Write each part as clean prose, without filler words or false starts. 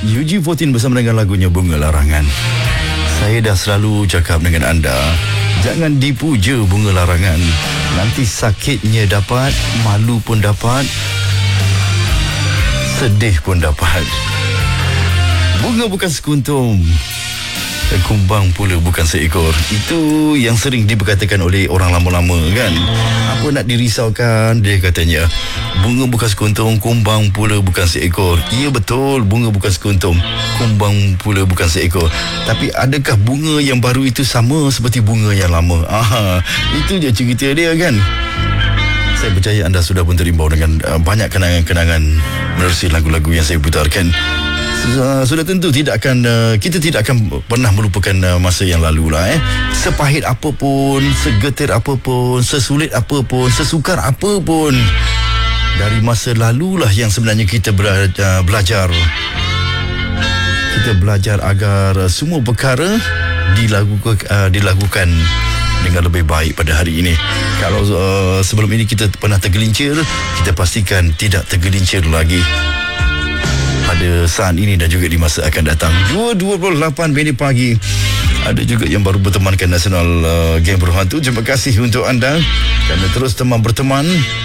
UG14 bersama dengan lagunya Bunga Larangan. Saya dah selalu cakap dengan anda, jangan dipuja bunga larangan. Nanti sakitnya dapat, malu pun dapat, sedih pun dapat. Bunga bukan sekuntum, kumbang pula bukan seekor. Itu yang sering diberkatakan oleh orang lama-lama kan. Apa nak dirisaukan, dia katanya. Bunga bukan sekuntum, kumbang pula bukan seekor. Ya betul, bunga bukan sekuntum, kumbang pula bukan seekor. Tapi adakah bunga yang baru itu sama seperti bunga yang lama? Itu je cerita dia kan. Saya percaya anda sudah pun terimbau dengan banyak kenangan-kenangan menerusi lagu-lagu yang saya putarkan. Sudah tentu kita tidak akan pernah melupakan masa yang lalu lah. Sepahit apapun, segetir apapun, sesulit apapun, sesukar apapun, dari masa lalulah yang sebenarnya kita belajar. Kita belajar agar semua perkara dilakukan dengan lebih baik pada hari ini. Kalau sebelum ini kita pernah tergelincir, kita pastikan tidak tergelincir lagi pada saat ini dan juga di masa akan datang. 2:28 pagi. Ada juga yang baru bertemankan Nasional Geng Berhantu. Terima kasih untuk anda kerana terus berteman.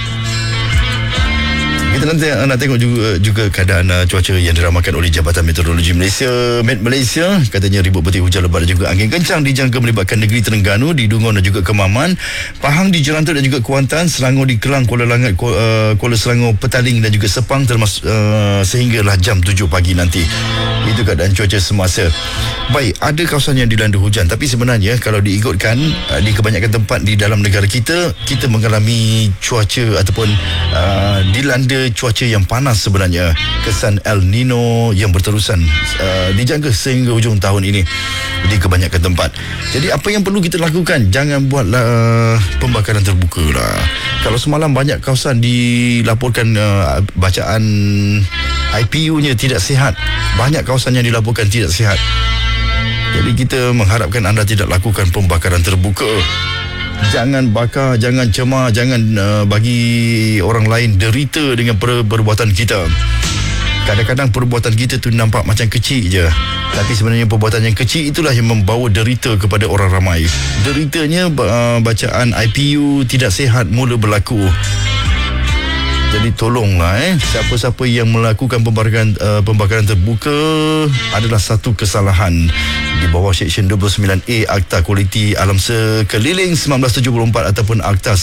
Kita nanti nak tengok juga keadaan cuaca yang diramakan oleh Jabatan Meteorologi Malaysia, Met Malaysia. Katanya ribut petir hujan lebat dan juga angin kencang dijangka melibatkan negeri Terengganu, di Dungun dan juga Kemaman, Pahang di Jerantuk dan juga Kuantan, Selangor di Kelang, Kuala Langat, Kuala Selangor, Petaling dan juga Sepang termasuk sehinggalah jam 7 pagi nanti. Itu keadaan cuaca semasa. Baik, ada kawasan yang dilanda hujan, tapi sebenarnya kalau diikutkan di kebanyakan tempat di dalam negara kita mengalami cuaca ataupun dilanda cuaca yang panas sebenarnya. Kesan El Nino yang berterusan dijangka sehingga hujung tahun ini di kebanyakan tempat. Jadi apa yang perlu kita lakukan? Jangan buatlah pembakaran terbuka lah. Kalau semalam banyak kawasan dilaporkan bacaan IPU-nya tidak sihat, banyak kawasan yang dilaporkan tidak sihat. Jadi kita mengharapkan anda tidak lakukan pembakaran terbuka. Jangan bakar, jangan cemar, jangan bagi orang lain derita dengan perbuatan kita. Kadang-kadang perbuatan kita tu nampak macam kecil je, tapi sebenarnya perbuatan yang kecil itulah yang membawa derita kepada orang ramai. Deritanya bacaan IPU tidak sihat mula berlaku. Jadi tolonglah siapa-siapa yang melakukan pembakaran terbuka adalah satu kesalahan di bawah Seksyen 29A Akta Kualiti Alam Sekeliling 1974 ataupun Akta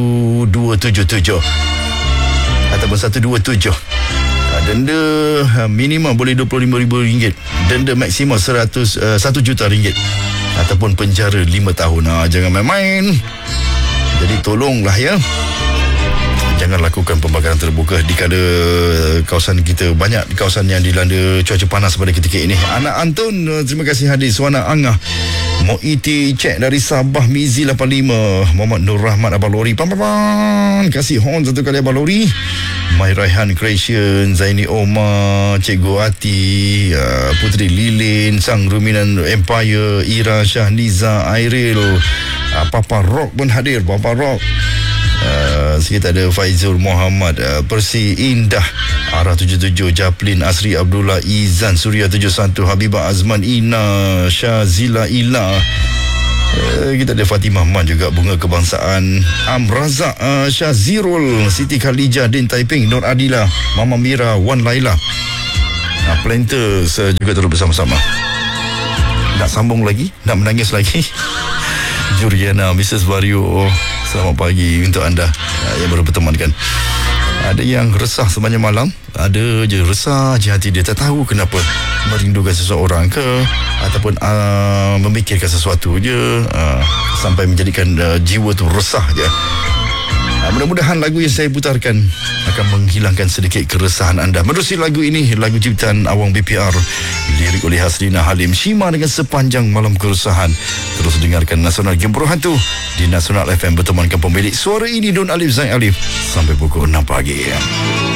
1277 ataupun 127. Denda minimum boleh RM25,000, denda maksimum RM1 juta ataupun penjara 5 tahun. Jangan main-main. Jadi tolonglah ya, jangan lakukan pembakaran terbuka dikala kawasan kita, banyak kawasan yang dilanda cuaca panas pada ketika ini. Anak Antun, terima kasih hadir. Suana Angah, Moiti Cek dari Sabah, Mizi 85, Muhammad Nur Rahmat Abang Lori, kasih horn satu kali Abang Lori. Mai Raihan Creation, Zaini Omar, Cikgu Ati, Putri Lilin, Sang Ruminan Empire, Ira Syahniza, Airil, Papa Rock pun hadir. Papa Rock, kita ada Faizul Muhammad, Persi Indah, Arah 77, Japlin Asri Abdullah, Izan Surya 71, Habibah Azman, Ina Syazila Ila, kita ada Fatimah Man juga, Bunga Kebangsaan, Amrazak, Syazirul, Siti Khalijah, Din Taiping, Nur Adila, Mama Mira, Wan Laila, Planters juga terus bersama-sama. Nak sambung lagi, nak menangis lagi. Juriana, Mrs. Vario, selamat pagi untuk anda yang baru bertemankan. Ada yang resah sepanjang malam, ada je resah je hati dia, tak tahu kenapa, merindukan seseorang ke ataupun memikirkan sesuatu je, sampai menjadikan jiwa tu resah je. Mudah-mudahan lagu yang saya putarkan akan menghilangkan sedikit keresahan anda. Menerusi lagu ini, lagu ciptaan Awang BPR, lirik oleh Hasrina Halim, Shima dengan Sepanjang Malam Keresahan. Terus dengarkan Nasional Geng Berhantu di Nasional FM bertemankan pemilik suara ini, Don Alif Zain Alif, sampai pukul 6 pagi.